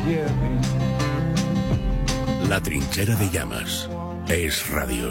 La Trinchera de Llamas es radio.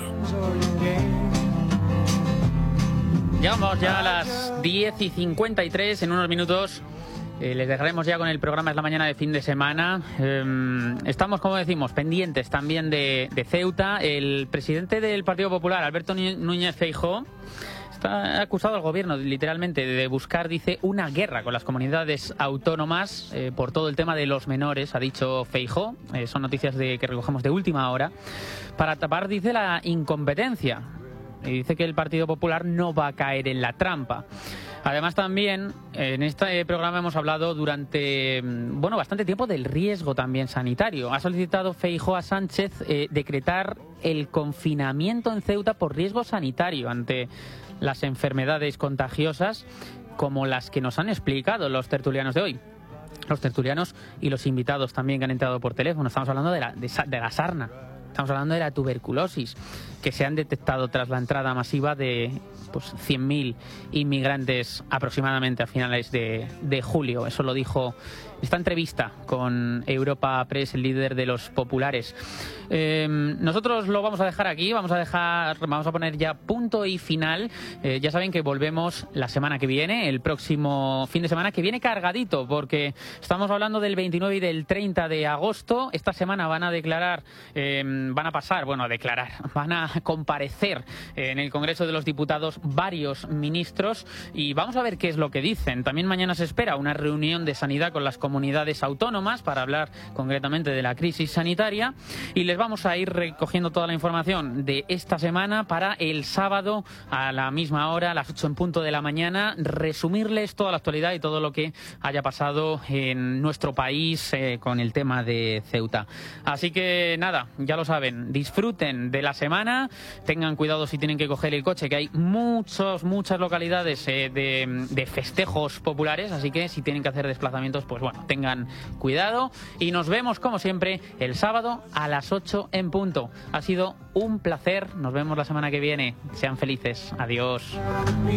Llegamos ya a las 10:53, en unos minutos les dejaremos ya con el programa Es la Mañana de fin de semana. Estamos, como decimos, pendientes también de Ceuta. El presidente del Partido Popular, Alberto Núñez Feijóo, está acusado al gobierno, literalmente, de buscar, dice, una guerra con las comunidades autónomas por todo el tema de los menores, ha dicho Feijóo. Son noticias que recogemos de última hora, para tapar, dice, la incompetencia. Y dice que el Partido Popular no va a caer en la trampa. Además, también en este programa hemos hablado durante bastante tiempo del riesgo también sanitario. Ha solicitado Feijóo a Sánchez decretar el confinamiento en Ceuta por riesgo sanitario ante las enfermedades contagiosas como las que nos han explicado los tertulianos de hoy. Los tertulianos y los invitados también que han entrado por teléfono. Estamos hablando de la sarna. Estamos hablando de la tuberculosis, que se han detectado tras la entrada masiva de 100.000 inmigrantes aproximadamente a finales de julio. Eso lo dijo en esta entrevista con Europa Press, el líder de los populares. Nosotros lo vamos a dejar aquí, vamos a poner ya punto y final. Ya saben que volvemos la semana que viene, el próximo fin de semana, que viene cargadito, porque estamos hablando del 29 y del 30 de agosto. Esta semana van a comparecer en el Congreso de los Diputados varios ministros y vamos a ver qué es lo que dicen. También mañana se espera una reunión de sanidad con las comunidades autónomas para hablar concretamente de la crisis sanitaria, y les vamos a ir recogiendo toda la información de esta semana para el sábado a la misma hora, a las 8 en punto de la mañana, resumirles toda la actualidad y todo lo que haya pasado en nuestro país con el tema de Ceuta. Así que nada, ya lo saben, disfruten de la semana, tengan cuidado si tienen que coger el coche, que hay muchas localidades de festejos populares, así que si tienen que hacer desplazamientos, pues bueno, tengan cuidado, y nos vemos como siempre el sábado a las 8 en punto. Ha sido un placer, nos vemos la semana que viene, sean felices, adiós.